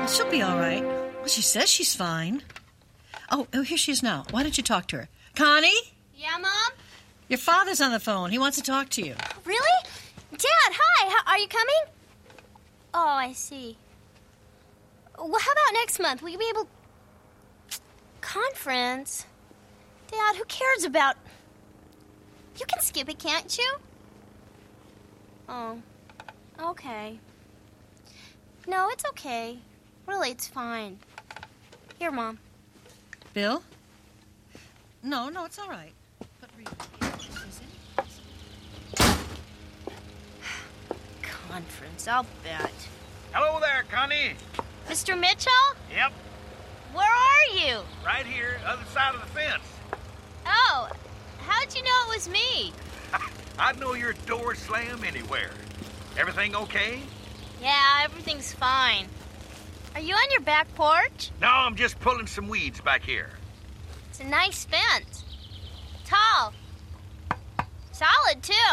Well, she'll be all right. Well, she says she's fine. Oh, here she is now. Why don't you talk to her? Connie? Yeah, Mom? Your father's on the phone. He wants to talk to you. Really? Dad, hi. Are you coming? Oh, I see. Well, how about next month? Will you be able... Conference? Dad, who cares about... You can skip it, can't you? Oh, okay. No, it's okay. Really, it's fine. Here, Mom. Bill? No, it's all right. But really, Conference, I'll bet. Hello there, Connie. Mr. Mitchell? Yep, Where are you? right here, other side of the fence. Oh, how'd you know it was me? I'd know your door slam anywhere. Everything okay? Yeah, everything's fine. Are you on your back porch? No, I'm just pulling some weeds back here. It's a nice fence. Tall. Solid, too.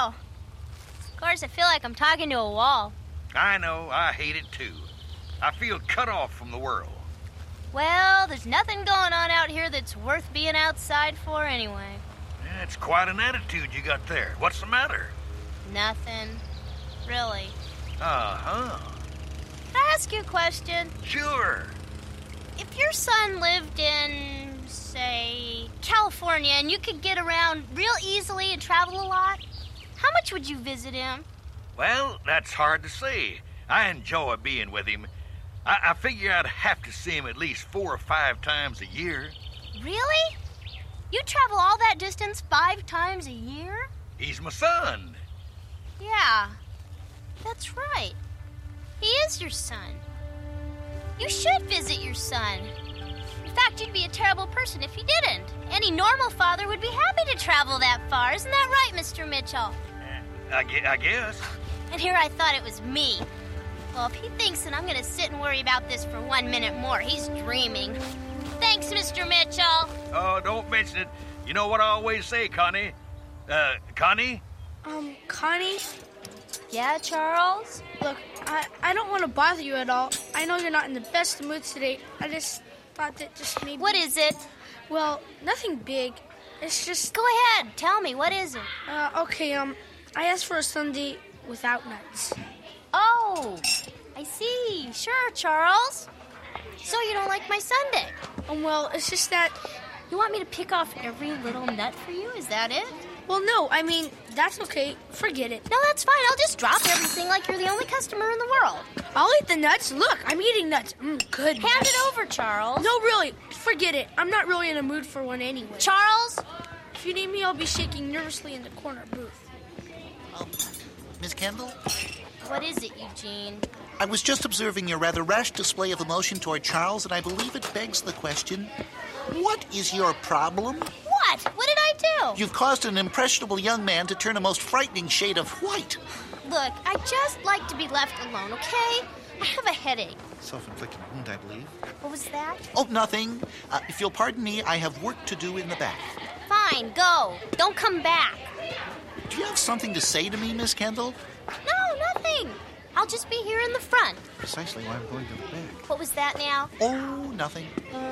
Of course, I feel like I'm talking to a wall. I know, I hate it too. I feel cut off from the world. Well, there's nothing going on out here that's worth being outside for anyway. Yeah, it's quite an attitude you got there. What's the matter? Nothing. Really. Uh-huh. Can I ask you a question? Sure. If your son lived in, say, California, and you could get around real easily and travel a lot, how much would you visit him? Well, that's hard to say. I enjoy being with him. I figure I'd have to see him at least 4 or 5 times a year. Really? You travel all that distance 5 times a year? He's my son. Yeah, that's right. He is your son. You should visit your son. In fact, you'd be a terrible person if you didn't. Any normal father would be happy to travel that far. Isn't that right, Mr. Mitchell? I guess. And here I thought it was me. Well, if he thinks that I'm going to sit and worry about this for 1 minute more, he's dreaming. Thanks, Mr. Mitchell. Oh, don't mention it. You know what I always say, Connie? Connie? Connie? Yeah, Charles? Look, I don't want to bother you at all. I know you're not in the best of moods today. I just thought that just maybe... What is it? Well, nothing big. It's just... Go ahead. Tell me. What is it? Okay, I asked for a Sunday without nuts. Oh, I see. Sure, Charles. So you don't like my Sunday? Well, it's just that... You want me to pick off every little nut for you? Is that it? Well, no, I mean, that's okay. Forget it. No, that's fine. I'll just drop everything like you're the only customer in the world. I'll eat the nuts. Look, I'm eating nuts. Good. Hand it over, Charles. No, really. Forget it. I'm not really in a mood for one anyway. Charles? If you need me, I'll be shaking nervously in the corner booth. Miss Kendall? What is it, Eugene? I was just observing your rather rash display of emotion toward Charles, and I believe it begs the question, what is your problem? What? What did I do? You've caused an impressionable young man to turn a most frightening shade of white. Look, I just like to be left alone, okay? I have a headache. Self-inflicted wound, I believe. What was that? Oh, nothing. If you'll pardon me, I have work to do in the back. Fine, go. Don't come back. Do you have something to say to me, Miss Kendall? No, nothing. I'll just be here in the front. Precisely why I'm going to the back. What was that now? Oh, nothing.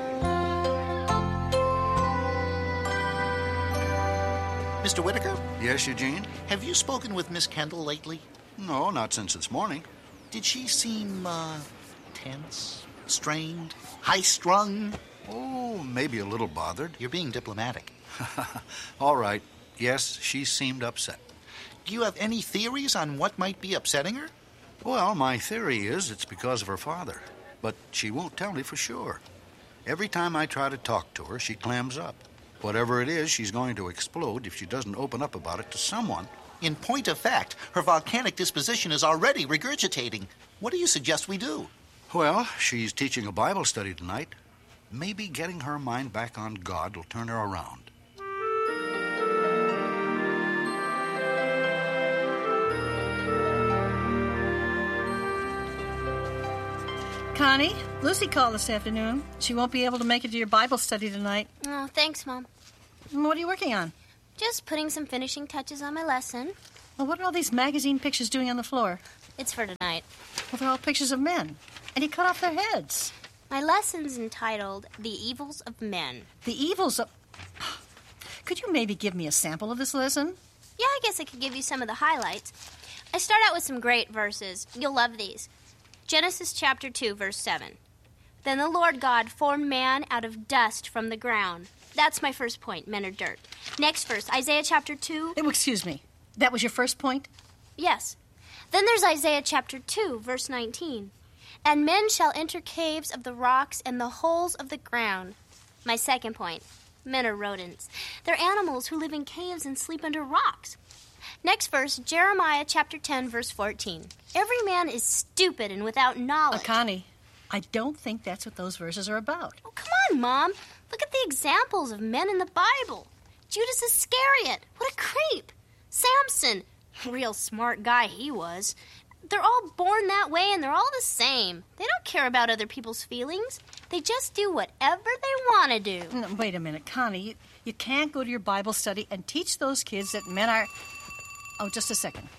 Mr. Whitaker? Yes, Eugene? Have you spoken with Miss Kendall lately? No, not since this morning. Did she seem, tense, strained, high-strung? Oh, maybe a little bothered. You're being diplomatic. All right. Yes, she seemed upset. Do you have any theories on what might be upsetting her? Well, my theory is it's because of her father. But she won't tell me for sure. Every time I try to talk to her, she clams up. Whatever it is, she's going to explode if she doesn't open up about it to someone. In point of fact, her volcanic disposition is already regurgitating. What do you suggest we do? Well, she's teaching a Bible study tonight. Maybe getting her mind back on God will turn her around. Connie, Lucy called this afternoon. She won't be able to make it to your Bible study tonight. Oh, thanks, Mom. What are you working on? Just putting some finishing touches on my lesson. Well, what are all these magazine pictures doing on the floor? It's for tonight. Well, they're all pictures of men. and he cut off their heads. My lesson's entitled The Evils of Men. The evils of... Could you maybe give me a sample of this lesson? Yeah, I guess I could give you some of the highlights. I start out with some great verses. You'll love these. Genesis chapter 2, verse 7. Then the Lord God formed man out of dust from the ground. That's my first point. Men are dirt. Next verse, Isaiah chapter 2. Oh, excuse me. That was your first point? Yes. Then there's Isaiah chapter 2, verse 19. And men shall enter caves of the rocks and the holes of the ground. My second point. Men are rodents. They're animals who live in caves and sleep under rocks. Next verse, Jeremiah chapter 10, verse 14. Every man is stupid and without knowledge. Connie, I don't think that's what those verses are about. Oh, come on, Mom. Look at the examples of men in the Bible. Judas Iscariot. What a creep. Samson. Real smart guy he was. They're all born that way and they're all the same. They don't care about other people's feelings. They just do whatever they want to do. No, wait a minute, Connie. You can't go to your Bible study and teach those kids that men are... Oh, just a second.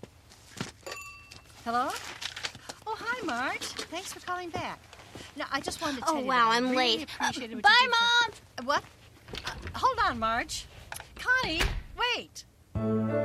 Hello? Oh, hi, Marge. Thanks for calling back. Now, I just wanted to tell you... Oh, wow, that I I'm really late. appreciated what Bye, you did for- Mom! What? Hold on, Marge. Connie, wait.